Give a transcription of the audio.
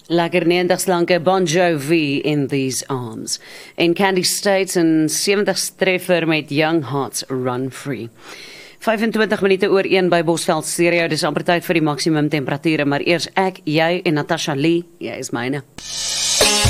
Lekker 90 slanke Bon Jovi in These Arms. En Candy States in 70 treffer met Young Hearts Run Free. 25 minute oor 1 by Bosveld Stereo. Dis amper tyd vir die maksimum temperature, maar eers ek, jy en Natasha Lee, jy is myne.